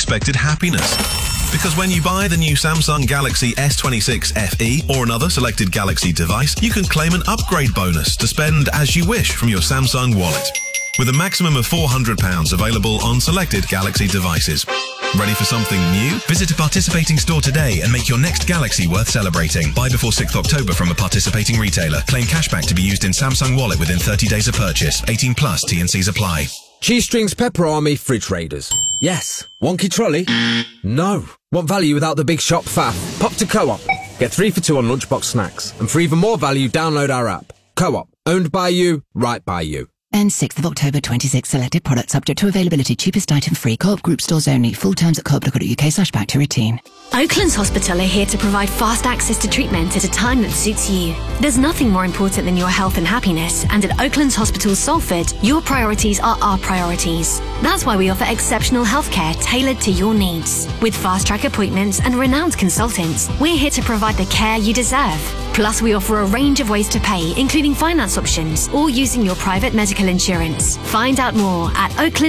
unexpected happiness. Because when you buy the new Samsung Galaxy S26 FE or another selected Galaxy device, you can claim an upgrade bonus to spend as you wish from your Samsung wallet, with a maximum of £400 available on selected Galaxy devices. Ready for something new? Visit a participating store today and make your next Galaxy worth celebrating. Buy before 6th October from a participating retailer. Claim cashback to be used in Samsung Wallet within 30 days of purchase. 18 plus, T&Cs apply. Cheese Strings Pepper Army Fridge Raiders. Yes. Wonky trolley? No. Want value without the big shop faff? Pop to Co-op. Get 3 for 2 on lunchbox snacks. And for even more value, download our app. Co-op. Owned by you, right by you. And 6th of October 26, selected products subject to availability, cheapest item free, Co-op group stores only, full terms at coop.co.uk/back to routine. Oaklands Hospital are here to provide fast access to treatment at a time that suits you. There's nothing more important than your health and happiness, and at Oaklands Hospital Salford, your priorities are our priorities. That's why we offer exceptional healthcare tailored to your needs. With fast-track appointments and renowned consultants, we're here to provide the care you deserve. Plus, we offer a range of ways to pay, including finance options or using your private medical insurance. Find out more at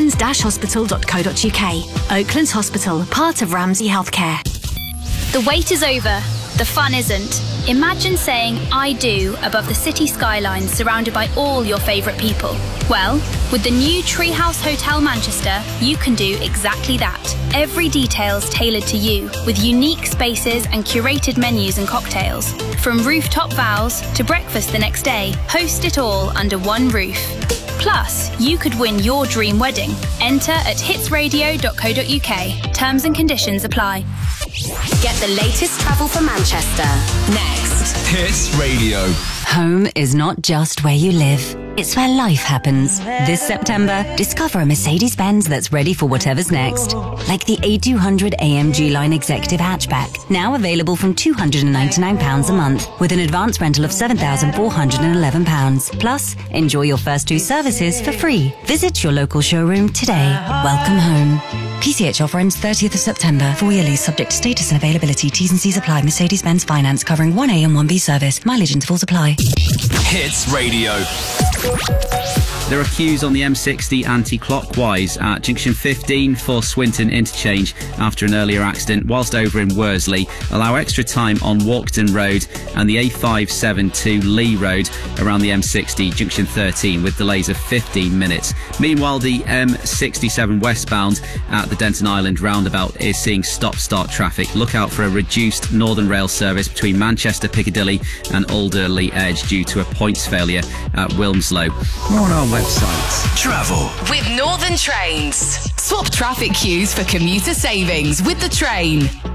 oaklands-hospital.co.uk. Oaklands Hospital, part of Ramsay Healthcare. The wait is over. The fun isn't. Imagine saying I do above the city skyline surrounded by all your favourite people. Well, with the new Treehouse Hotel Manchester, you can do exactly that. Every detail's tailored to you, with unique spaces and curated menus and cocktails. From rooftop vows to breakfast the next day, host it all under one roof. Plus, you could win your dream wedding. Enter at hitsradio.co.uk. Terms and conditions apply. Get the latest travel for Manchester. Next. Hits Radio. Home is not just where you live. It's where life happens. This September, discover a Mercedes-Benz that's ready for whatever's next. Like the A200 AMG Line Executive Hatchback, now available from £299 a month, with an advance rental of £7,411. Plus, enjoy your first 2 services for free. Visit your local showroom today. Welcome home. PCH offer ends 30th of September. 4-year lease subject to status and availability. T's and C's apply. Mercedes-Benz Finance covering 1A and 1B service. Mileage intervals apply. Hits Radio. There are queues on the M60 anti-clockwise at junction 15 for Swinton interchange after an earlier accident, whilst over in Worsley. Allow extra time on Walkden Road and the A572 Lee Road around the M60 junction 13 with delays of 15 minutes. Meanwhile, the M67 westbound at the Denton Island roundabout is seeing stop-start traffic. Look out for a reduced Northern Rail service between Manchester Piccadilly and Alderley Edge due to a points failure at Wilmslow. More on our website. Travel With Northern Trains. Swap traffic queues for commuter savings with the train.